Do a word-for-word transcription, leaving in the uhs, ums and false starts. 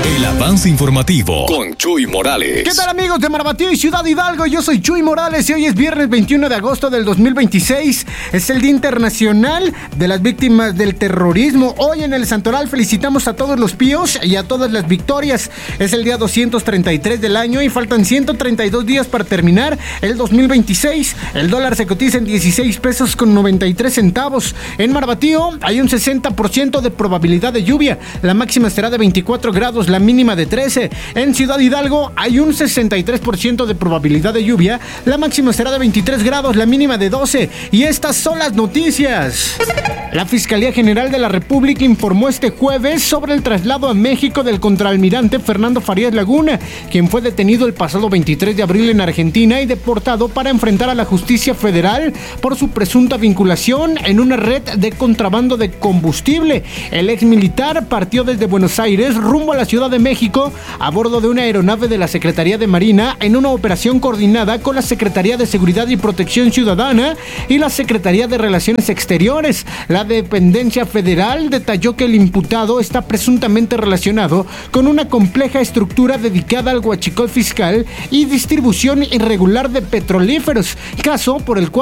El avance informativo con Chuy Morales. ¿Qué tal, amigos de Marabatío y Ciudad Hidalgo? Yo soy Chuy Morales y hoy es viernes veintiuno de agosto del dos mil veintiséis. Es el Día Internacional de las Víctimas del Terrorismo. Hoy en el Santoral felicitamos a todos los píos y a todas las victorias. Es el día doscientos treinta y tres del año y faltan ciento treinta y dos días para terminar el dos mil veintiséis. El dólar se cotiza en dieciséis pesos con noventa y tres centavos. En Marabatío hay un sesenta por ciento de probabilidad de lluvia. La máxima será de veinticuatro grados, la mínima de trece. En Ciudad Hidalgo hay un sesenta y tres por ciento de probabilidad de lluvia. La máxima será de veintitrés grados, la mínima de doce. Y estas son las noticias. La Fiscalía General de la República informó este jueves sobre el traslado a México del contraalmirante Fernando Farías Laguna, quien fue detenido el pasado veintitrés de abril en Argentina y deportado para enfrentar a la justicia federal por su presunta vinculación en una red de contrabando de combustible. El ex militar partió desde Buenos Aires rumbo a la Ciudad de México a bordo de una aeronave de la Secretaría de Marina en una operación coordinada con la Secretaría de Seguridad y Protección Ciudadana y la Secretaría de Relaciones Exteriores. La dependencia federal detalló que el imputado está presuntamente relacionado con una compleja estructura dedicada al huachicol fiscal y distribución irregular de petrolíferos, caso por el cual